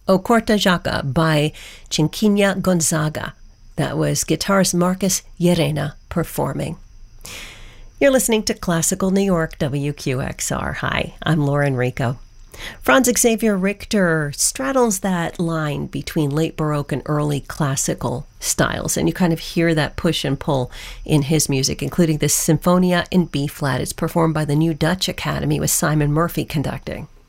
O Corta Jaca by Chinquinha Gonzaga. That was guitarist Marcus Llerena performing. You're listening to Classical New York, WQXR. Hi, I'm Lauren Rico. Franz Xavier Richter straddles that line between late Baroque and early classical styles, and you kind of hear that push and pull in his music, including this Sinfonia in B-flat. It's performed by the New Dutch Academy with Simon Murphy conducting.